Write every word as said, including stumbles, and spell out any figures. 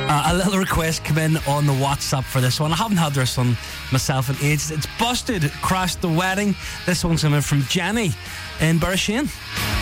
Uh, a little request come in on the WhatsApp for this one. I haven't had this one myself in ages. It's Busted, Crashed the Wedding. This one's coming from Jenny in Burrashane.